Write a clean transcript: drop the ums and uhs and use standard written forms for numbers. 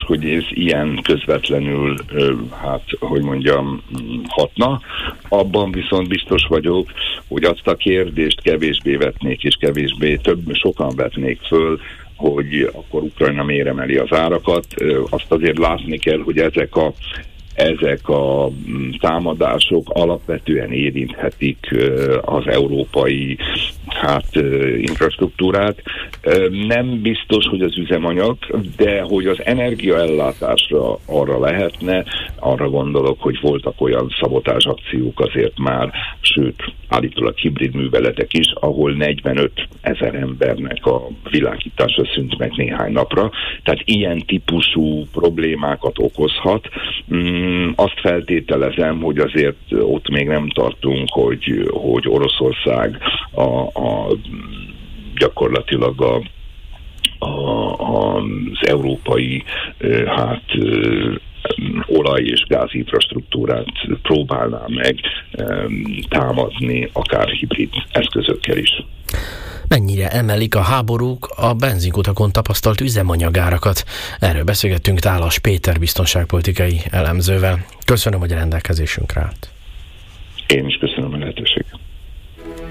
hogy ez ilyen közvetlenül, hatna. Abban viszont biztos vagyok, hogy azt a kérdést kevésbé vetnék, és sokan vetnék föl, hogy akkor Ukrajna miért emeli az árakat. Azt azért látni kell, hogy ezek a támadások alapvetően érinthetik az európai infrastruktúrát. Nem biztos, hogy az üzemanyag, de hogy az energiaellátásra arra lehetne, arra gondolok, hogy voltak olyan szabotázs akciók azért már, sőt, állítólag hibrid műveletek is, ahol 45 000 embernek a világítása szűnt meg néhány napra. Tehát ilyen típusú problémákat okozhat. Azt feltételezem, hogy azért ott még nem tartunk, hogy Oroszország gyakorlatilag az európai olaj- és gázinfrastruktúrát próbálná meg támadni, akár hibrid eszközökkel is. Mennyire emelik a háborúk a benzinkutakon tapasztalt üzemanyagárakat? Erről beszélgettünk Tálas Péter biztonságpolitikai elemzővel. Köszönöm, hogy a rendelkezésünkre állt. Én is köszönöm a lehetőséget.